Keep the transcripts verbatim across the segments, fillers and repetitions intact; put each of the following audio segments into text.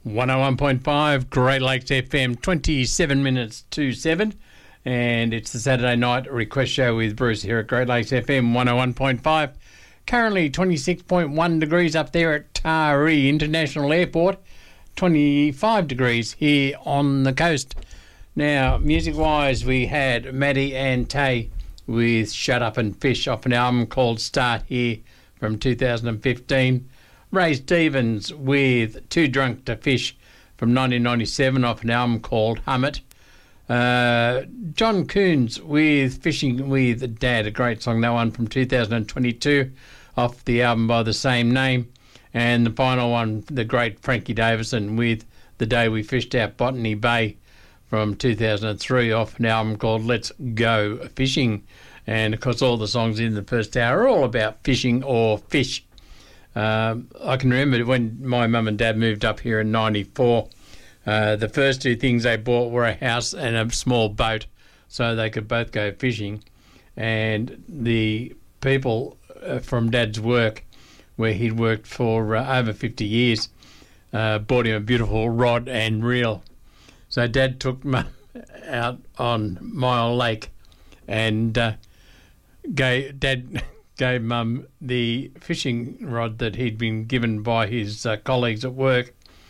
one oh one point five, Great Lakes F M, twenty-seven minutes to seven. And it's the Saturday night request show with Bruce here at Great Lakes F M, one oh one point five. Currently twenty-six point one degrees up there at Taree International Airport, twenty-five degrees here on the coast. Now, music-wise, we had Maddie and Tay with Shut Up and Fish off an album called Start Here from two thousand fifteen. Ray Stevens with Too Drunk to Fish from nineteen ninety-seven off an album called Hum It. Uh, John Coons with Fishing with Dad, a great song, that one from two thousand twenty-two off the album by the same name. And the final one, the great Frankie Davison with The Day We Fished Out Botany Bay from two thousand three off an album called Let's Go Fishing. And of course all the songs in the first hour are all about fishing or fish. Um, I can remember when my mum and dad moved up here in ninety-four, uh, the first two things they bought were a house and a small boat so they could both go fishing. And the people uh, from Dad's work, where he'd worked for uh, over fifty years, uh, bought him a beautiful rod and reel. So Dad took Mum out on Mile Lake and uh, gave, Dad gave Mum the fishing rod that he'd been given by his uh, colleagues at work.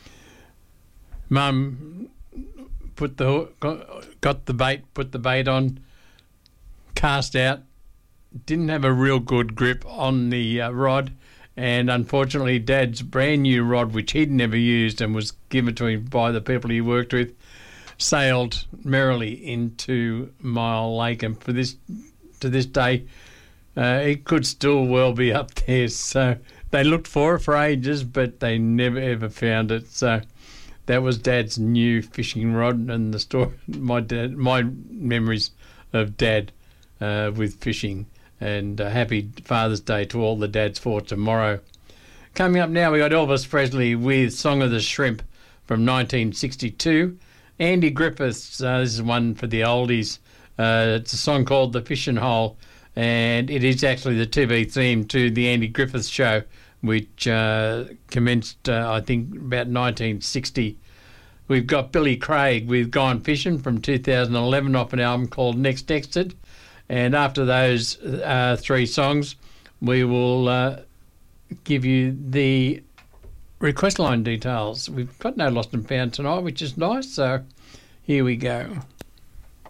Mum put the got the bait, put the bait on, cast out, didn't have a real good grip on the uh, rod, and unfortunately Dad's brand new rod, which he'd never used and was given to him by the people he worked with, sailed merrily into Mile Lake, and for this to this day uh, it could still well be up there. So they looked for it for ages, but they never ever found it. So that was Dad's new fishing rod, and the story, my dad, my memories of Dad uh, with fishing. And uh, happy Father's Day to all the dads for tomorrow. Coming up now, we got Elvis Presley with Song of the Shrimp from nineteen sixty-two. Andy Griffiths, uh, this is one for the oldies. Uh, it's a song called The Fishing Hole, and it is actually the T V theme to the Andy Griffiths Show, which uh, commenced, uh, I think, about nineteen sixty. We've got Billy Craig with Gone Fishing from two thousand eleven off an album called Next Exit. And after those uh, three songs, we will uh, give you the request line details. We've got no lost and found tonight, which is nice, so here we go.